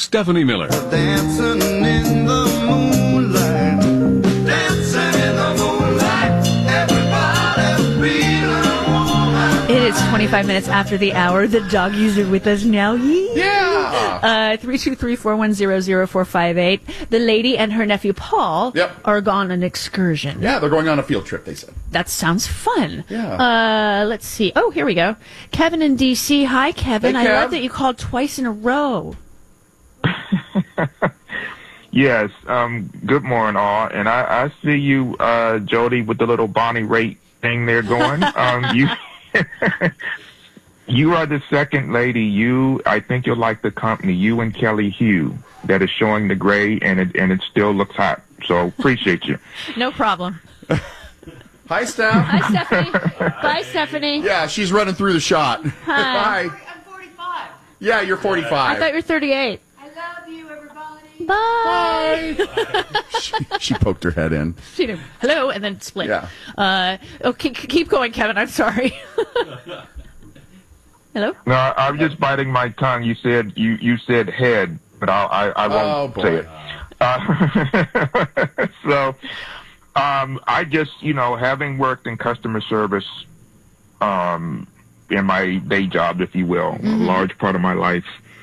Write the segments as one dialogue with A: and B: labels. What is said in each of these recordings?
A: Stephanie Miller.
B: Dancing in the moonlight, dancing in the moonlight, everybody's feeling warm.
C: It is 25 minutes after the hour. The doggies are with us now.
D: Yeah.
C: 323-410-0458. The lady and her nephew Paul are gone on an excursion.
D: Yeah, they're going on a field trip, they said.
C: That sounds fun.
D: Yeah.
C: Let's see. Oh, here we go. Kevin in D.C. Hi, Kevin.
D: Hey, Kev.
C: I love that you called twice in a row.
E: Yes. Good morning, all. And I see you, Jody, with the little Bonnie Raitt thing there going. You are the second lady. I think you'll like the company. You and Kelly Hugh that is showing the gray, and it still looks hot. So appreciate you.
C: No problem.
D: Hi, Steph.
C: Hi, Stephanie. Bye, Stephanie.
D: Yeah, she's running through the shot.
C: Hi.
D: I'm 45. Yeah, you're 45.
C: I thought you were 38.
B: I love you, everybody.
C: Bye.
D: She poked her head in.
C: She did. Hello, and then split.
D: Yeah.
C: Okay, keep going, Kevin. I'm sorry. Hello?
E: No, I was just biting my tongue. You said head, but I won't say it. So, I just, having worked in customer service, in my day job, if you will, a large part of my life,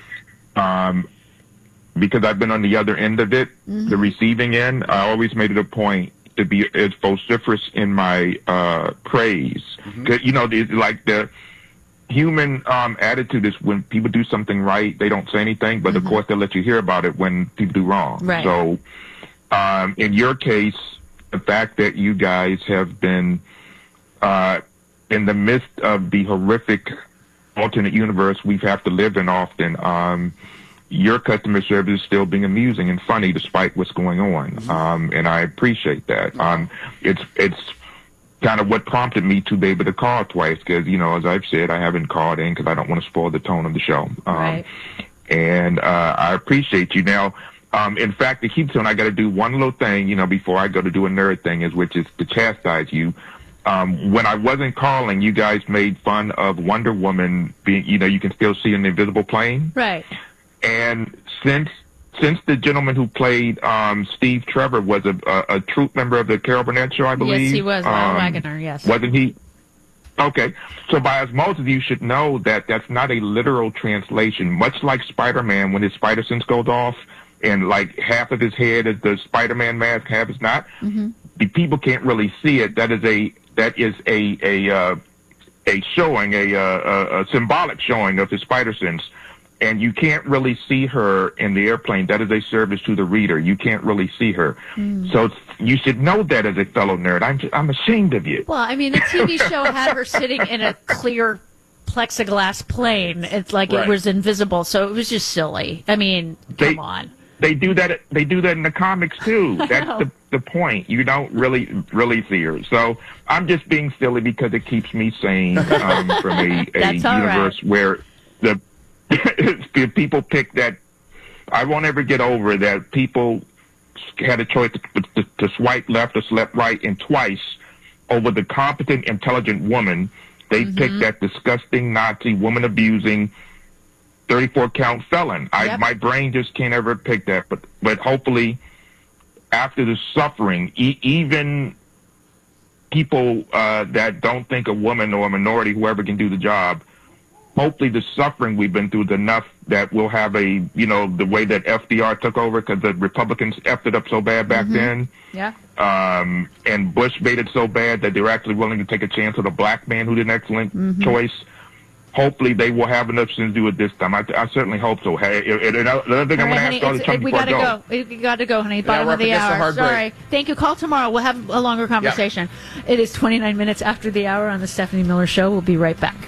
E: because I've been on the other end of it, the receiving end, I always made it a point to be as vociferous in my praise. 'Cause, like the human attitude is when people do something right, they don't say anything, but of course they'll let you hear about it when people do wrong.
C: Right.
E: So, in your case, the fact that you guys have been in the midst of the horrific alternate universe we have to live in often, your customer service is still being amusing and funny despite what's going on. And I appreciate that. It's kind of what prompted me to be able to call twice because, as I've said, I haven't called in because I don't want to spoil the tone of the show.
C: Right.
E: And I appreciate you. Now, in fact, to keep on, I got to do one little thing, before I go to do a nerd thing, which is to chastise you. When I wasn't calling, you guys made fun of Wonder Woman being, you can still see an invisible plane.
C: Right.
E: And since the gentleman who played Steve Trevor was a troop member of the Carol Burnett show, I believe.
C: Yes, he was. Lyle Waggoner, yes.
E: Wasn't he? Okay. So by osmosis, you should know that that's not a literal translation. Much like Spider-Man, when his spider sense goes off and like half of his head is the Spider-Man mask, half is not. The people can't really see it. That is a showing, a symbolic showing of his spider sense. And you can't really see her in the airplane. That is a service to the reader. You can't really see her. So you should know that as a fellow nerd. I'm ashamed of you.
C: Well, I mean, the TV show had her sitting in a clear plexiglass plane. It's like it was invisible, so it was just silly. I mean, come on.
E: They do that. They do that in the comics too. That's the point. You don't really see her. So I'm just being silly because it keeps me sane from a universe where the people pick that. I won't ever get over that people had a choice to swipe left or swipe right, and twice over the competent, intelligent woman, they picked that disgusting Nazi woman abusing 34 count felon. My brain just can't ever pick that. But hopefully, after the suffering, even people that don't think a woman or a minority, whoever can do the job. Hopefully the suffering we've been through is enough that we'll have the way that FDR took over because the Republicans effed it up so bad back then.
C: Yeah.
E: And Bush made it so bad that they were actually willing to take a chance with a black man who did an excellent choice. Hopefully they will have enough sense to do it this time. I certainly hope so. Hey, another thing I'm going to ask all the time before I go.
C: We got to go, honey. Bottom of the hour. Sorry. Thank you. Call tomorrow. We'll have a longer conversation. Yep. It is 29 minutes after the hour on the Stephanie Miller Show. We'll be right back.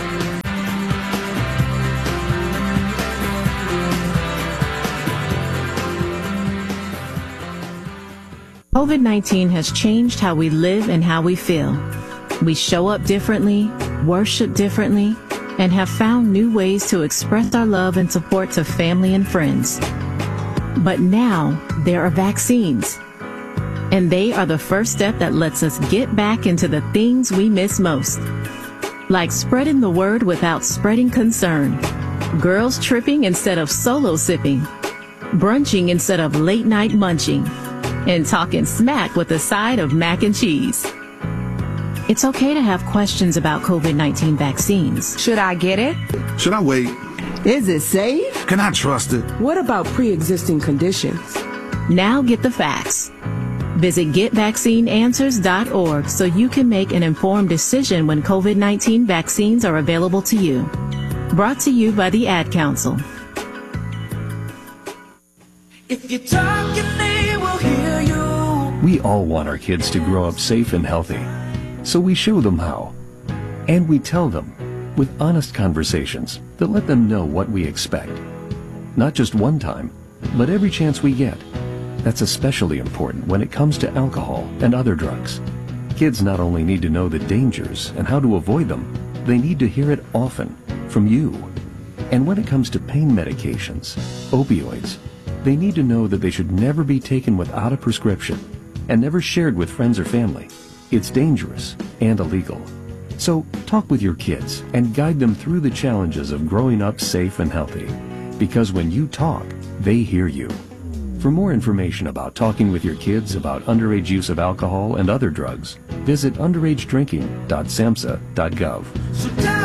F: COVID-19 has changed how we live and how we feel. We show up differently, worship differently, and have found new ways to express our love and support to family and friends. But now there are vaccines, and they are the first step that lets us get back into the things we miss most, like spreading the word without spreading concern, girls tripping instead of solo sipping, brunching instead of late night munching, and talking smack with a side of mac and cheese. It's okay to have questions about COVID-19 vaccines.
A: Should I get it?
B: Should I wait?
A: Is it safe?
B: Can I trust it?
A: What about pre-existing conditions?
F: Now get the facts. Visit GetVaccineAnswers.org so you can make an informed decision when COVID-19 vaccines are available to you. Brought to you by the Ad Council.
G: If you talk, your name will hear you.
H: We all want our kids to grow up safe and healthy, so we show them how. And we tell them with honest conversations that let them know what we expect. Not just one time, but every chance we get. That's especially important when it comes to alcohol and other drugs. Kids not only need to know the dangers and how to avoid them, they need to hear it often from you. And when it comes to pain medications, opioids, they need to know that they should never be taken without a prescription and never shared with friends or family. It's dangerous and illegal. So talk with your kids and guide them through the challenges of growing up safe and healthy. Because when you talk, they hear you. For more information about talking with your kids about underage use of alcohol and other drugs, visit underagedrinking.samhsa.gov.